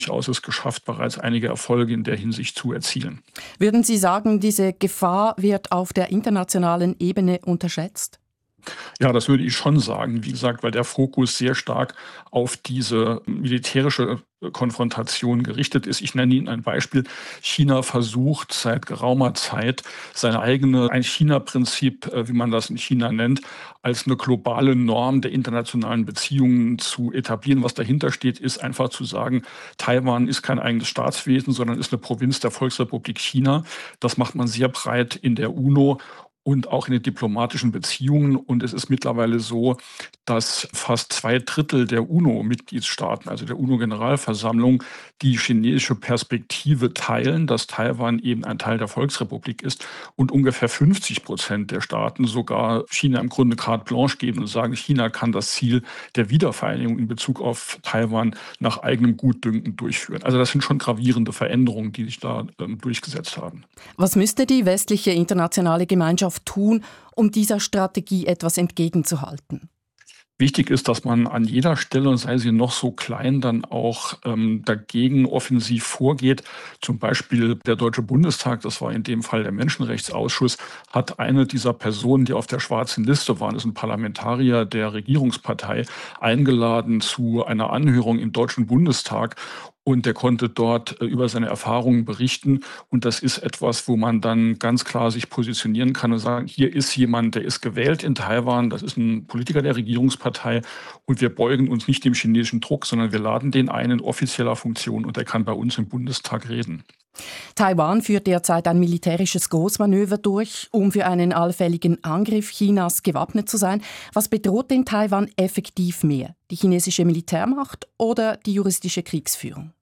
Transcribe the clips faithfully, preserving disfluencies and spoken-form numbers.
durchaus es geschafft, bereits einige Erfolge in der Hinsicht zu erzielen. Würden Sie sagen, diese Gefahr wird auf der internationalen Ebene unterschätzt? Ja, das würde ich schon sagen. Wie gesagt, weil der Fokus sehr stark auf diese militärische Konfrontation gerichtet ist. Ich nenne Ihnen ein Beispiel. China versucht seit geraumer Zeit, seine eigene Ein-China-Prinzip, wie man das in China nennt, als eine globale Norm der internationalen Beziehungen zu etablieren. Was dahinter steht, ist einfach zu sagen, Taiwan ist kein eigenes Staatswesen, sondern ist eine Provinz der Volksrepublik China. Das macht man sehr breit in der UNO und auch in den diplomatischen Beziehungen. Und es ist mittlerweile so, dass fast zwei Drittel der UNO-Mitgliedstaaten, also der UNO-Generalversammlung, die chinesische Perspektive teilen, dass Taiwan eben ein Teil der Volksrepublik ist, und ungefähr fünfzig Prozent der Staaten sogar China im Grunde carte blanche geben und sagen, China kann das Ziel der Wiedervereinigung in Bezug auf Taiwan nach eigenem Gutdünken durchführen. Also das sind schon gravierende Veränderungen, die sich da ähm, durchgesetzt haben. Was müsste die westliche internationale Gemeinschaft tun, um dieser Strategie etwas entgegenzuhalten? Wichtig ist, dass man an jeder Stelle, sei sie noch so klein, dann auch ähm, dagegen offensiv vorgeht. Zum Beispiel der Deutsche Bundestag, das war in dem Fall der Menschenrechtsausschuss, hat eine dieser Personen, die auf der schwarzen Liste waren, das ist ein Parlamentarier der Regierungspartei, eingeladen zu einer Anhörung im Deutschen Bundestag. Und der konnte dort äh, über seine Erfahrungen berichten. Und das ist etwas, wo man dann ganz klar sich positionieren kann und sagen, hier ist jemand, der ist gewählt in Taiwan, das ist ein Politiker der Regierungspartei. Und wir beugen uns nicht dem chinesischen Druck, sondern wir laden den ein in offizieller Funktion und der kann bei uns im Bundestag reden. Taiwan führt derzeit ein militärisches Großmanöver durch, um für einen allfälligen Angriff Chinas gewappnet zu sein. Was bedroht denn Taiwan effektiv mehr? Die chinesische Militärmacht oder die juristische Kriegsführung?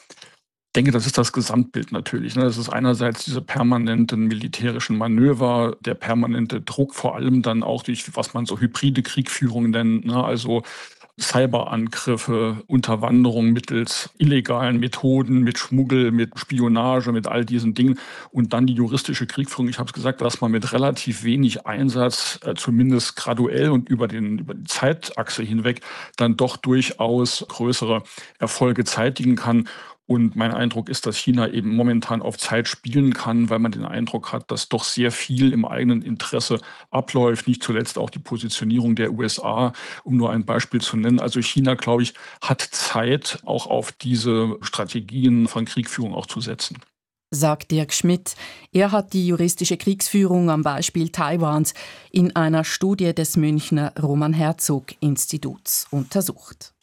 Ich denke, das ist das Gesamtbild natürlich. Das ist einerseits diese permanenten militärischen Manöver, der permanente Druck, vor allem dann auch durch, was man so hybride Kriegführung nennt, also Cyberangriffe, Unterwanderung mittels illegalen Methoden, mit Schmuggel, mit Spionage, mit all diesen Dingen. Und dann die juristische Kriegführung. Ich habe es gesagt, dass man mit relativ wenig Einsatz, äh, zumindest graduell und über, den, über die Zeitachse hinweg, dann doch durchaus größere Erfolge zeitigen kann. Und mein Eindruck ist, dass China eben momentan auf Zeit spielen kann, weil man den Eindruck hat, dass doch sehr viel im eigenen Interesse abläuft. Nicht zuletzt auch die Positionierung der U S A, um nur ein Beispiel zu nennen. Also China, glaube ich, hat Zeit, auch auf diese Strategien von Kriegführung auch zu setzen. Sagt Dirk Schmidt. Er hat die juristische Kriegsführung am Beispiel Taiwans in einer Studie des Münchner Roman-Herzog-Instituts untersucht.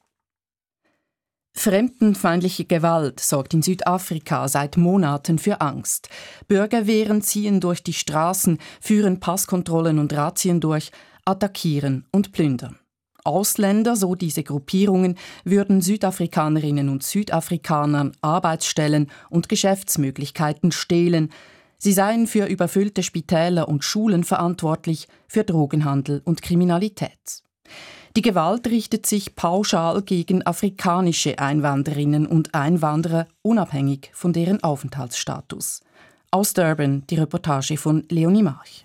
Fremdenfeindliche Gewalt sorgt in Südafrika seit Monaten für Angst. Bürgerwehren ziehen durch die Straßen, führen Passkontrollen und Razzien durch, attackieren und plündern. Ausländer, so diese Gruppierungen, würden Südafrikanerinnen und Südafrikanern Arbeitsstellen und Geschäftsmöglichkeiten stehlen. Sie seien für überfüllte Spitäler und Schulen verantwortlich, für Drogenhandel und Kriminalität. Die Gewalt richtet sich pauschal gegen afrikanische Einwanderinnen und Einwanderer, unabhängig von deren Aufenthaltsstatus. Aus Durban die Reportage von Leonie March.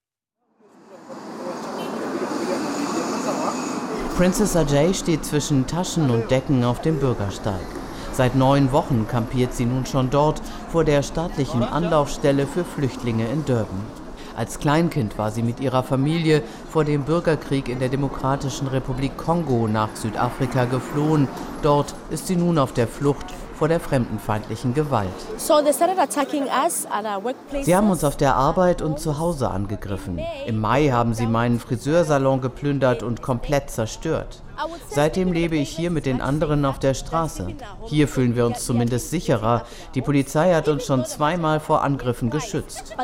Princess Ajay steht zwischen Taschen und Decken auf dem Bürgersteig. Seit neun Wochen kampiert sie nun schon dort, vor der staatlichen Anlaufstelle für Flüchtlinge in Durban. Als Kleinkind war sie mit ihrer Familie vor dem Bürgerkrieg in der Demokratischen Republik Kongo nach Südafrika geflohen. Dort ist sie nun auf der Flucht vor der fremdenfeindlichen Gewalt. Sie haben uns auf der Arbeit und zu Hause angegriffen. Im Mai haben sie meinen Friseursalon geplündert und komplett zerstört. Seitdem lebe ich hier mit den anderen auf der Straße. Hier fühlen wir uns zumindest sicherer. Die Polizei hat uns schon zweimal vor Angriffen geschützt.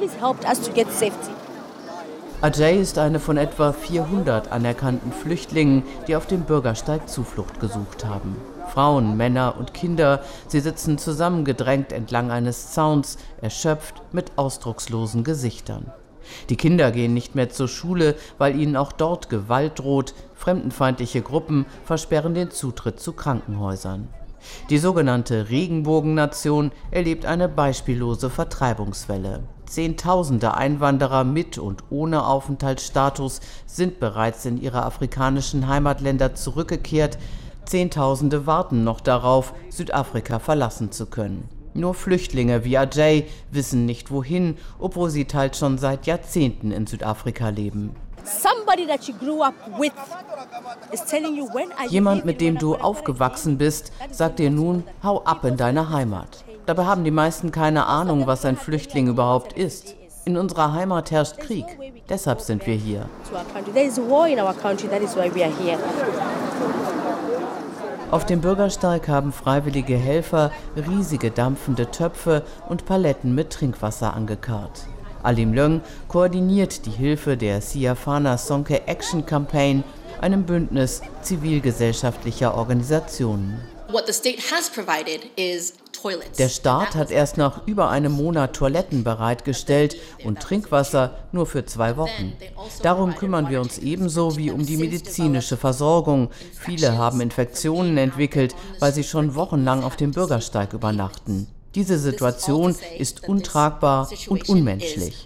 Ajay ist eine von etwa vierhundert anerkannten Flüchtlingen, die auf dem Bürgersteig Zuflucht gesucht haben. Frauen, Männer und Kinder, sie sitzen zusammengedrängt entlang eines Zauns, erschöpft mit ausdruckslosen Gesichtern. Die Kinder gehen nicht mehr zur Schule, weil ihnen auch dort Gewalt droht. Fremdenfeindliche Gruppen versperren den Zutritt zu Krankenhäusern. Die sogenannte Regenbogennation erlebt eine beispiellose Vertreibungswelle. Zehntausende Einwanderer mit und ohne Aufenthaltsstatus sind bereits in ihre afrikanischen Heimatländer zurückgekehrt. Zehntausende warten noch darauf, Südafrika verlassen zu können. Nur Flüchtlinge wie Ajay wissen nicht wohin, obwohl sie teils schon seit Jahrzehnten in Südafrika leben. Jemand, mit dem du aufgewachsen bist, sagt dir nun, hau ab in deine Heimat. Dabei haben die meisten keine Ahnung, was ein Flüchtling überhaupt ist. In unserer Heimat herrscht Krieg, deshalb sind wir hier. Auf dem Bürgersteig haben freiwillige Helfer riesige dampfende Töpfe und Paletten mit Trinkwasser angekarrt. Alim Leung koordiniert die Hilfe der Siafana Sonke Action Campaign, einem Bündnis zivilgesellschaftlicher Organisationen. Der Staat hat erst nach über einem Monat Toiletten bereitgestellt und Trinkwasser nur für zwei Wochen. Darum kümmern wir uns ebenso wie um die medizinische Versorgung. Viele haben Infektionen entwickelt, weil sie schon wochenlang auf dem Bürgersteig übernachten. Diese Situation ist untragbar und unmenschlich.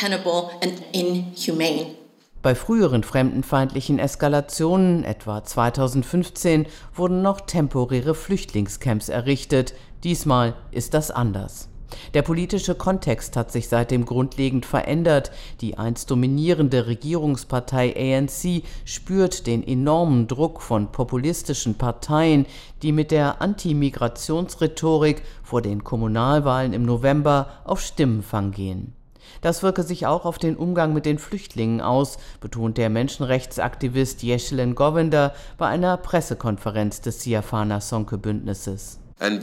Bei früheren fremdenfeindlichen Eskalationen, etwa zweitausendfünfzehn, wurden noch temporäre Flüchtlingscamps errichtet. Diesmal ist das anders. Der politische Kontext hat sich seitdem grundlegend verändert. Die einst dominierende Regierungspartei A N C spürt den enormen Druck von populistischen Parteien, die mit der Anti-Migrationsrhetorik vor den Kommunalwahlen im November auf Stimmenfang gehen. Das wirke sich auch auf den Umgang mit den Flüchtlingen aus, betont der Menschenrechtsaktivist Yeshilin Govinder bei einer Pressekonferenz des Siafana Sonke Bündnisses.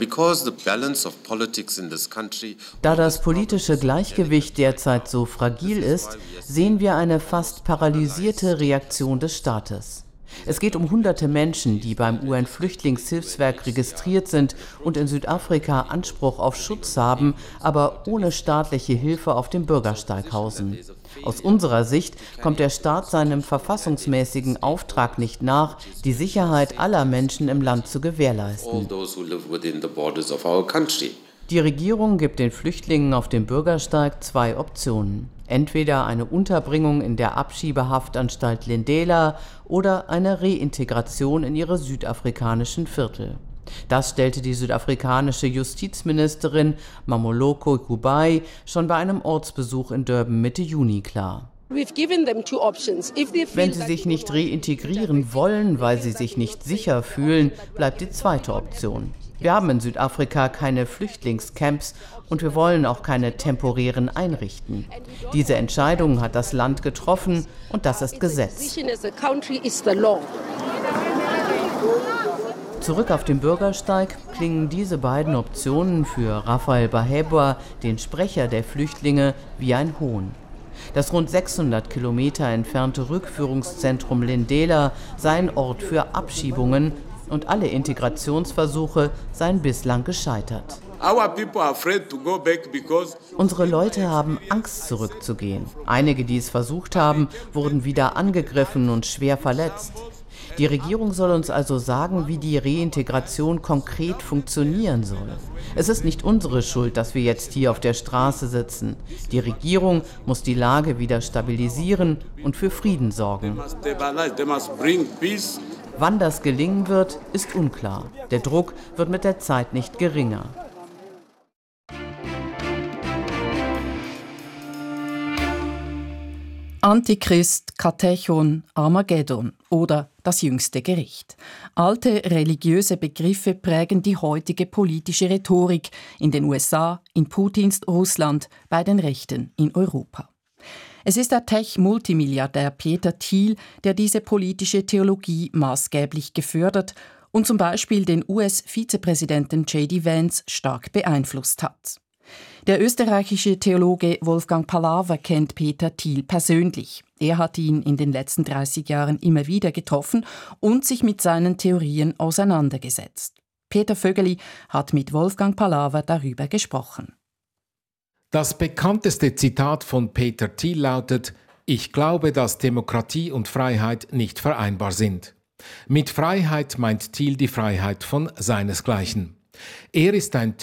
Da das politische Gleichgewicht derzeit so fragil ist, sehen wir eine fast paralysierte Reaktion des Staates. Es geht um hunderte Menschen, die beim U N-Flüchtlingshilfswerk registriert sind und in Südafrika Anspruch auf Schutz haben, aber ohne staatliche Hilfe auf dem Bürgersteig hausen. Aus unserer Sicht kommt der Staat seinem verfassungsmäßigen Auftrag nicht nach, die Sicherheit aller Menschen im Land zu gewährleisten. Die Regierung gibt den Flüchtlingen auf dem Bürgersteig zwei Optionen. Entweder eine Unterbringung in der Abschiebehaftanstalt Lindela oder eine Reintegration in ihre südafrikanischen Viertel. Das stellte die südafrikanische Justizministerin Mamoloko Kubai schon bei einem Ortsbesuch in Durban Mitte Juni klar. Wenn sie sich nicht reintegrieren wollen, weil sie sich nicht sicher fühlen, bleibt die zweite Option. Wir haben in Südafrika keine Flüchtlingscamps und wir wollen auch keine temporären einrichten. Diese Entscheidung hat das Land getroffen und das ist Gesetz. Zurück auf dem Bürgersteig klingen diese beiden Optionen für Raphael Bahebwa, den Sprecher der Flüchtlinge, wie ein Hohn. Das rund sechshundert Kilometer entfernte Rückführungszentrum Lindela sei ein Ort für Abschiebungen und alle Integrationsversuche seien bislang gescheitert. Unsere Leute haben Angst, zurückzugehen. Einige, die es versucht haben, wurden wieder angegriffen und schwer verletzt. Die Regierung soll uns also sagen, wie die Reintegration konkret funktionieren soll. Es ist nicht unsere Schuld, dass wir jetzt hier auf der Straße sitzen. Die Regierung muss die Lage wieder stabilisieren und für Frieden sorgen. Wann das gelingen wird, ist unklar. Der Druck wird mit der Zeit nicht geringer. Antichrist, Katechon, Armageddon oder das jüngste Gericht. Alte religiöse Begriffe prägen die heutige politische Rhetorik in den U S A, in Putins Russland, bei den Rechten in Europa. Es ist der Tech-Multimilliardär Peter Thiel, der diese politische Theologie maßgeblich gefördert und zum Beispiel den U S-Vizepräsidenten J D Vance stark beeinflusst hat. Der österreichische Theologe Wolfgang Palaver kennt Peter Thiel persönlich. Er hat ihn in den letzten dreißig Jahren immer wieder getroffen und sich mit seinen Theorien auseinandergesetzt. Peter Vögeli hat mit Wolfgang Palaver darüber gesprochen. Das bekannteste Zitat von Peter Thiel lautet: Ich glaube, dass Demokratie und Freiheit nicht vereinbar sind. Mit Freiheit meint Thiel die Freiheit von seinesgleichen. Er ist ein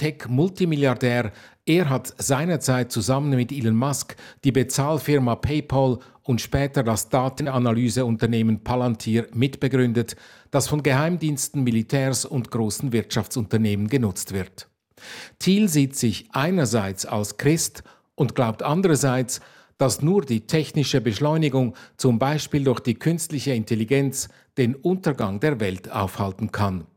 Tech-Multimilliardär. Er hat seinerzeit zusammen mit Elon Musk die Bezahlfirma PayPal und später das Datenanalyseunternehmen Palantir mitbegründet, das von Geheimdiensten, Militärs und großen Wirtschaftsunternehmen genutzt wird. Thiel sieht sich einerseits als Christ und glaubt andererseits, dass nur die technische Beschleunigung, zum Beispiel durch die künstliche Intelligenz, den Untergang der Welt aufhalten kann.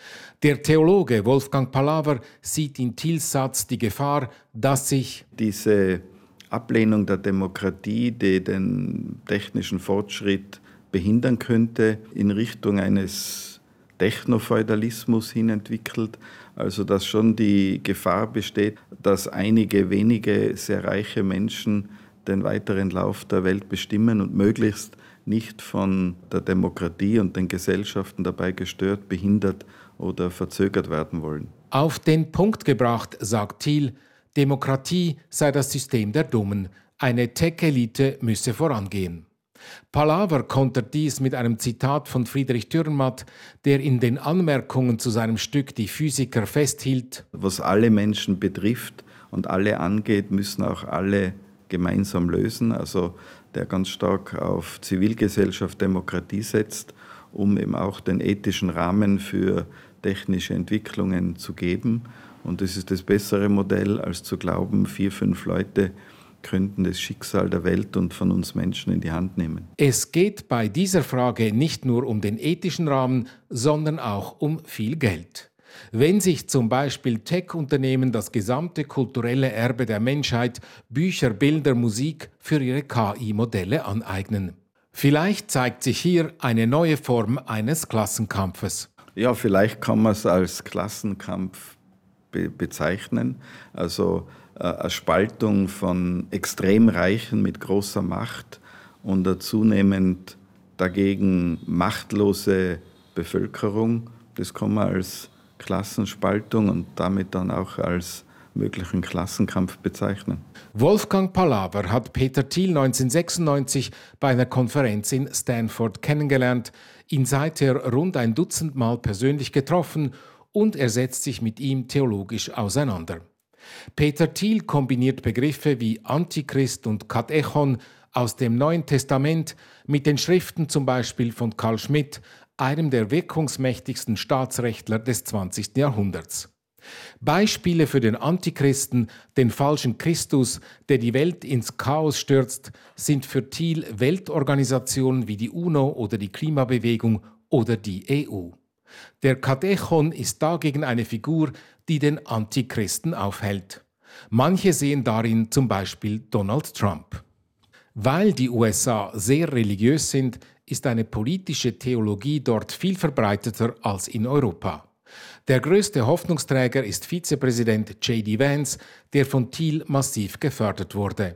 Der Theologe Wolfgang Palaver sieht in Thiels Satz die Gefahr, dass sich diese Ablehnung der Demokratie, die den technischen Fortschritt behindern könnte, in Richtung eines Technofeudalismus hin entwickelt. Also dass schon die Gefahr besteht, dass einige wenige sehr reiche Menschen den weiteren Lauf der Welt bestimmen und möglichst nicht von der Demokratie und den Gesellschaften dabei gestört, behindert oder verzögert werden wollen. Auf den Punkt gebracht, sagt Thiel, Demokratie sei das System der Dummen, eine Tech-Elite müsse vorangehen. Palaver kontert dies mit einem Zitat von Friedrich Dürrenmatt, der in den Anmerkungen zu seinem Stück Die Physiker festhielt: Was alle Menschen betrifft und alle angeht, müssen auch alle gemeinsam lösen, also der ganz stark auf Zivilgesellschaft, Demokratie setzt, um eben auch den ethischen Rahmen für technische Entwicklungen zu geben. Und das ist das bessere Modell, als zu glauben, vier, fünf Leute könnten das Schicksal der Welt und von uns Menschen in die Hand nehmen. Es geht bei dieser Frage nicht nur um den ethischen Rahmen, sondern auch um viel Geld. Wenn sich zum Beispiel Tech-Unternehmen das gesamte kulturelle Erbe der Menschheit, Bücher, Bilder, Musik für ihre K I-Modelle aneignen. Vielleicht zeigt sich hier eine neue Form eines Klassenkampfes. Ja, vielleicht kann man es als Klassenkampf be- bezeichnen. Also äh, eine Spaltung von Extremreichen mit großer Macht und eine zunehmend dagegen machtlose Bevölkerung. Das kann man als Klassenspaltung und damit dann auch als möglichen Klassenkampf bezeichnen. Wolfgang Palaver hat Peter Thiel neunzehnhundertsechsundneunzig bei einer Konferenz in Stanford kennengelernt, ihn seither rund ein Dutzend Mal persönlich getroffen und er setzt sich mit ihm theologisch auseinander. Peter Thiel kombiniert Begriffe wie Antichrist und Katechon aus dem Neuen Testament mit den Schriften zum Beispiel von Carl Schmitt, einem der wirkungsmächtigsten Staatsrechtler des zwanzigsten Jahrhunderts. Beispiele für den Antichristen, den falschen Christus, der die Welt ins Chaos stürzt, sind für Thiel Weltorganisationen wie die UNO oder die Klimabewegung oder die E U. Der Katechon ist dagegen eine Figur, die den Antichristen aufhält. Manche sehen darin zum Beispiel Donald Trump. Weil die U S A sehr religiös sind, ist eine politische Theologie dort viel verbreiteter als in Europa. Der größte Hoffnungsträger ist Vizepräsident J D Vance, der von Thiel massiv gefördert wurde.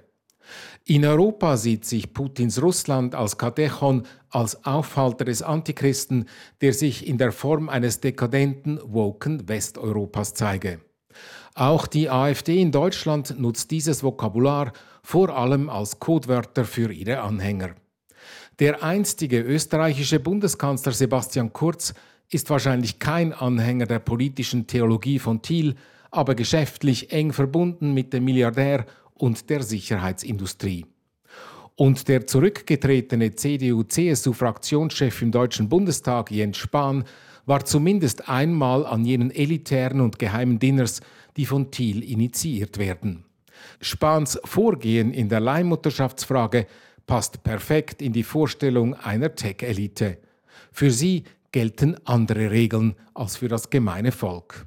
In Europa sieht sich Putins Russland als Katechon, als Aufhalter des Antichristen, der sich in der Form eines dekadenten, woken Westeuropas zeige. Auch die AfD in Deutschland nutzt dieses Vokabular vor allem als Codewörter für ihre Anhänger. Der einstige österreichische Bundeskanzler Sebastian Kurz ist wahrscheinlich kein Anhänger der politischen Theologie von Thiel, aber geschäftlich eng verbunden mit dem Milliardär und der Sicherheitsindustrie. Und der zurückgetretene C D U-C S U-Fraktionschef im Deutschen Bundestag, Jens Spahn, war zumindest einmal an jenen elitären und geheimen Dinners, die von Thiel initiiert werden. Spahns Vorgehen in der Leihmutterschaftsfrage passt perfekt in die Vorstellung einer Tech-Elite. Für sie gelten andere Regeln als für das gemeine Volk.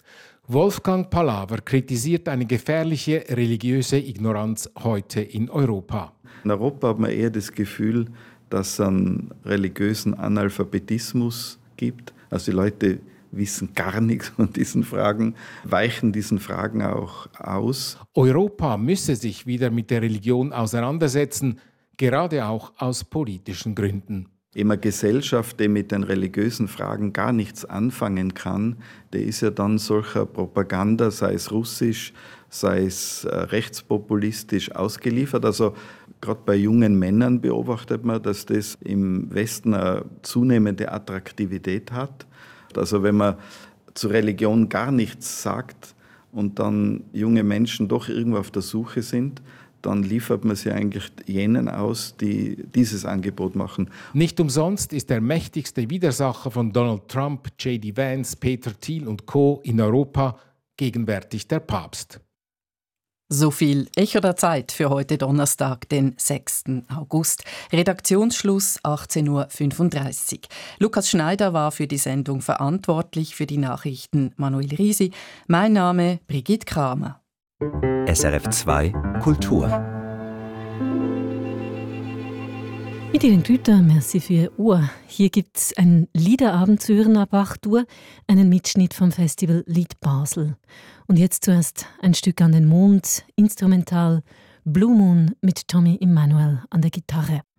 Wolfgang Palaver kritisiert eine gefährliche religiöse Ignoranz heute in Europa. In Europa hat man eher das Gefühl, dass es einen religiösen Analphabetismus gibt. Also die Leute wissen gar nichts von diesen Fragen, weichen diesen Fragen auch aus. Europa müsse sich wieder mit der Religion auseinandersetzen, gerade auch aus politischen Gründen. Eine Gesellschaft, die mit den religiösen Fragen gar nichts anfangen kann, die ist ja dann solcher Propaganda, sei es russisch, sei es rechtspopulistisch, ausgeliefert. Also gerade bei jungen Männern beobachtet man, dass das im Westen eine zunehmende Attraktivität hat. Also wenn man zu Religion gar nichts sagt und dann junge Menschen doch irgendwo auf der Suche sind, dann liefert man sie eigentlich jenen aus, die dieses Angebot machen. Nicht umsonst ist der mächtigste Widersacher von Donald Trump, J D Vance, Peter Thiel und Co. in Europa gegenwärtig der Papst. So viel Echo der Zeit für heute Donnerstag, den sechsten August. Redaktionsschluss achtzehn Uhr fünfunddreißig. Lukas Schneider war für die Sendung verantwortlich, für die Nachrichten Manuel Risi. Mein Name Brigitte Kramer. S R F zwei Kultur. Mit Ihnen Güter, merci für Ihr Ohr. Hier gibt es einen Liederabend zu hören ab acht Uhr, einen Mitschnitt vom Festival Lied Basel. Und jetzt zuerst ein Stück an den Mond, instrumental Blue Moon mit Tommy Emmanuel an der Gitarre.